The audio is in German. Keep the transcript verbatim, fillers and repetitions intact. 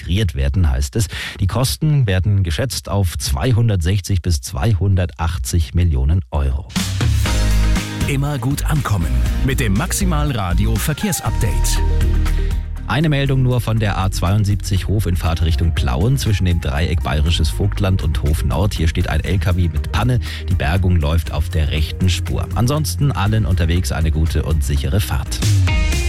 integriert werden, heißt es. Die Kosten werden geschätzt auf zweihundertsechzig bis zweihundertachtzig Millionen Euro. Immer gut ankommen mit dem Maximal Radio Verkehrsupdate. Eine Meldung nur von der A zweiundsiebzig Hof in Fahrt Richtung Plauen zwischen dem Dreieck Bayerisches Vogtland und Hof Nord. Hier steht ein L K W mit Panne. Die Bergung läuft auf der rechten Spur. Ansonsten allen unterwegs eine gute und sichere Fahrt.